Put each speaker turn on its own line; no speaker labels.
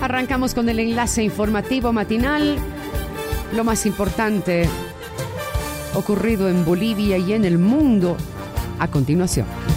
Arrancamos con el enlace informativo matinal. Lo más importante ocurrido en Bolivia y en el mundo a continuación.